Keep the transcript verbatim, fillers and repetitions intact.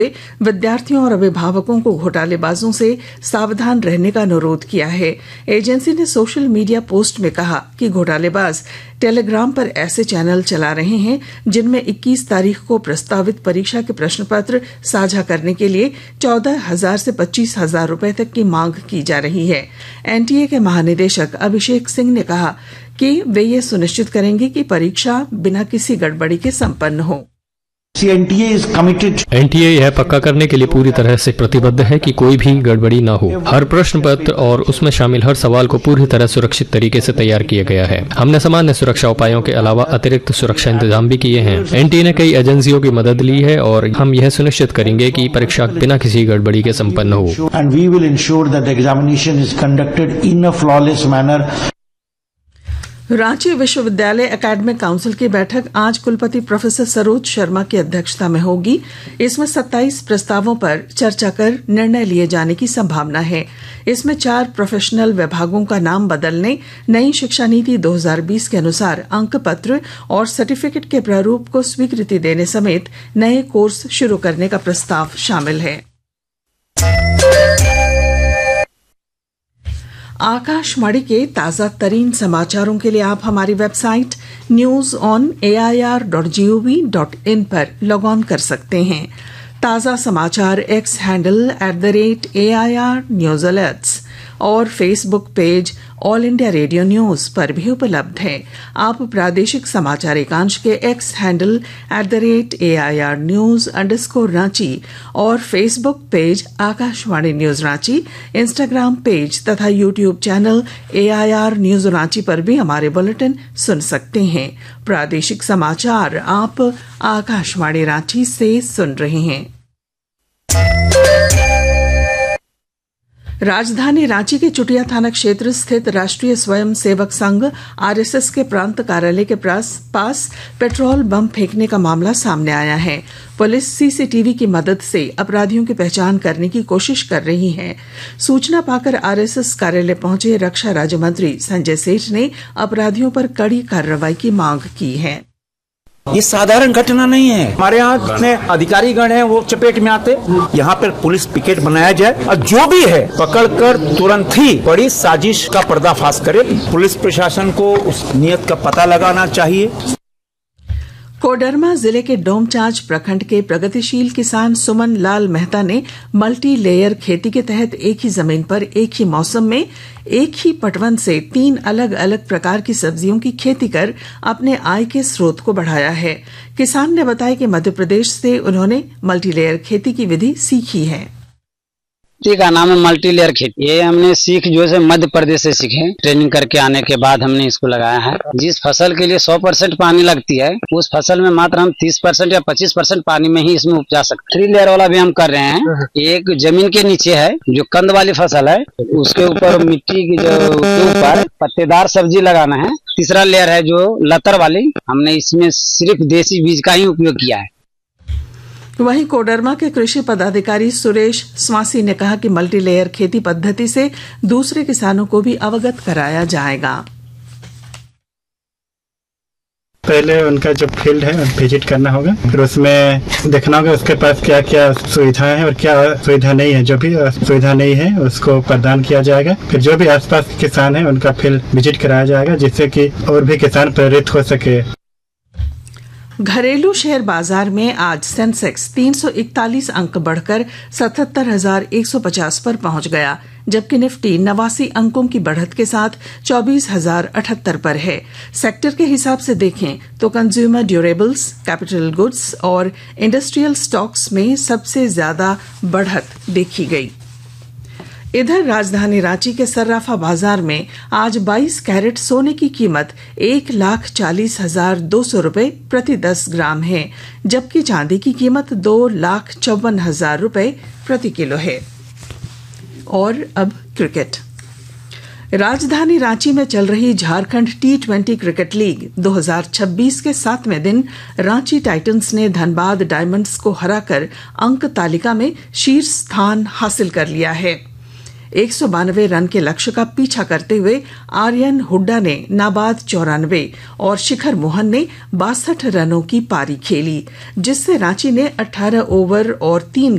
विद्यार्थियों और अभिभावकों को घोटालेबाजों से सावधान रहने का अनुरोध किया है। एजेंसी ने सोशल मीडिया पोस्ट में कहा कि घोटालेबाज टेलीग्राम पर ऐसे चैनल चला रहे हैं जिनमें इक्कीस तारीख को प्रस्तावित परीक्षा के प्रश्न पत्र साझा करने के लिए चौदह हजार से पच्चीस हजार रुपए तक की मांग की जा रही है। एनटीए के महानिदेशक अभिषेक सिंह ने कहा कि वे ये सुनिश्चित करेंगे कि परीक्षा बिना किसी गड़बड़ी के संपन्न हो। NTA is committed. एनटीए यह पक्का करने के लिए पूरी तरह से प्रतिबद्ध है कि कोई भी गड़बड़ी न हो। हर प्रश्न पत्र और उसमें शामिल हर सवाल को पूरी तरह सुरक्षित तरीके से तैयार किया गया है। हमने सामान्य सुरक्षा उपायों के अलावा अतिरिक्त सुरक्षा इंतजाम भी किए हैं। एनटीए ने कई एजेंसियों की मदद ली है और हम यह सुनिश्चित करेंगे कि परीक्षा बिना किसी गड़बड़ी के संपन्न हो। And we will ensure that the examination is conducted in a flawless manner. Ranchi विश्वविद्यालय एकेडमिक काउंसिल की बैठक आज कुलपति प्रोफेसर सरोज शर्मा की अध्यक्षता में होगी। इसमें सत्ताईस प्रस्तावों पर चर्चा कर निर्णय लिए जाने की संभावना है। इसमें चार प्रोफेशनल विभागों का नाम बदलने, नई शिक्षा नीति दो हज़ार बीस के अनुसार अंक पत्र और सर्टिफिकेट के प्रारूप को स्वीकृति देने समेत नए कोर्स शुरू करने का प्रस्ताव शामिल है। आकाशवाणी के ताजा तरीन समाचारों के लिए आप हमारी website news on A I R dot G O V dot in पर लॉग ऑन कर सकते हैं। ताजा समाचार x handle at the rate A I R news alerts और Facebook page all India radio news पर भी उपलब्ध है। आप प्रादेशिक समाचार एकांश के x handle at the rate A I R news underscore Ranchi और Facebook page Akashvani news Ranchi, Instagram page तथा YouTube channel A I R news Ranchi पर भी हमारे बुलेटिन सुन सकते हैं। प्रादेशिक समाचार आप आकाशवाणी रांची से सुन रहे हैं। राजधानी रांची के चुटिया थाना क्षेत्र स्थित राष्ट्रीय स्वयं सेवक संघ आरएसएस के प्रांत कार्यालय के पास पेट्रोल बम फेंकने का मामला सामने आया है। पुलिस सीसीटीवी की मदद से अपराधियों की पहचान करने की कोशिश कर रही है। सूचना पाकर आरएसएस कार्यालय पहुंचे रक्षा राज्य मंत्री संजय सेठ ने अपराधियों पर कड़ी कार्रवाई की मांग की है। ये साधारण घटना नहीं है। हमारे यहाँ जितने अधिकारी गण हैं वो चपेट में आते। यहाँ पर पुलिस पिकेट बनाया जाए और जो भी है पकड़कर तुरंत ही बड़ी साजिश का पर्दाफाश करे। पुलिस प्रशासन को उस नियत का पता लगाना चाहिए। कोडरमा जिले के डोमचांच प्रखंड के प्रगतिशील किसान सुमन लाल मेहता ने मल्टी लेयर खेती के तहत एक ही जमीन पर एक ही मौसम में एक ही पटवन से तीन अलग अलग प्रकार की सब्जियों की खेती कर अपने आय के स्रोत को बढ़ाया है। किसान ने बताया कि मध्य प्रदेश से उन्होंने मल्टी लेयर खेती की विधि सीखी है। खेती का नाम है मल्टी लेयर खेती। ये हमने सीख जो है मध्य प्रदेश से सीखे। ट्रेनिंग करके आने के बाद हमने इसको लगाया है। जिस फसल के लिए सौ परसेंट पानी लगती है उस फसल में मात्र हम तीस परसेंट या पच्चीस परसेंट पानी में ही इसमें उपजा सकते। थ्री लेयर वाला भी हम कर रहे हैं। एक जमीन के नीचे है जो कंद वाली फसल है, उसके ऊपर मिट्टी की जो ऊपर पत्तेदार सब्जी लगाना है। तीसरा लेयर है जो लतर वाली, हमने इसमें सिर्फ देसी बीज का ही उपयोग किया है। वहीं कोडरमा के कृषि पदाधिकारी सुरेश स्वासी ने कहा कि मल्टी लेयर खेती पद्धति से दूसरे किसानों को भी अवगत कराया जाएगा। पहले उनका जो फील्ड है विजिट करना होगा, फिर उसमें देखना होगा उसके पास क्या क्या सुविधाएं हैं और क्या सुविधा नहीं है। जो भी सुविधा नहीं है उसको प्रदान किया जाएगा। फिर जो भी आसपास के किसान हैं उनका फील्ड विजिट कराया जाएगा जिससे कि और भी किसान प्रेरित हो सके। घरेलू शेयर बाजार में आज सेंसेक्स तीन सौ इकतालीस अंक बढ़कर सतहत्तर हजार एक सौ पचास पर पहुंच गया, जबकि निफ्टी नवासी अंकों की बढ़त के साथ चौबीस हजार अठहत्तर पर है। सेक्टर के हिसाब से देखें तो कंज्यूमर ड्यूरेबल्स, कैपिटल गुड्स और इंडस्ट्रियल स्टॉक्स में सबसे ज्यादा बढ़त देखी गई। इधर राजधानी रांची के सर्राफा बाजार में आज बाईस कैरेट सोने की कीमत एक लाख चालीस हजार दो सौ रूपये प्रति दस ग्राम है, जबकि चांदी की कीमत दो लाख चौवन हजार रूपये प्रति किलो है। और अब क्रिकेट। राजधानी रांची में चल रही Jharkhand T twenty cricket league दो हज़ार छब्बीस के सातवें दिन रांची टाइटंस ने धनबाद डायमंड्स को हराकर अंक तालिका में शीर्ष स्थान हासिल कर लिया है। एक सौ बानवे रन के लक्ष्य का पीछा करते हुए आर्यन हुड्डा ने नाबाद चौरानवे और शिखर मोहन ने बासठ रनों की पारी खेली, जिससे रांची ने अठारह ओवर और तीन